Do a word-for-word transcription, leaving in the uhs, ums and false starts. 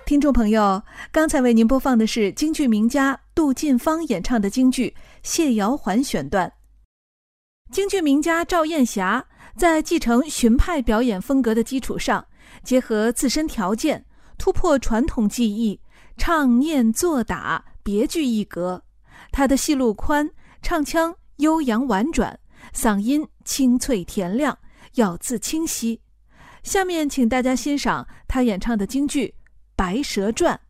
听众朋友，刚才为您播放的是京剧名家杜近芳演唱的京剧《谢瑶环》选段。京剧名家赵燕霞在继承荀派表演风格的基础上，结合自身条件，突破传统技艺，唱念做打别具一格。她的戏路宽，唱腔悠扬婉转，嗓音清脆甜亮，咬字清晰。下面请大家欣赏她演唱的京剧《白蛇传》。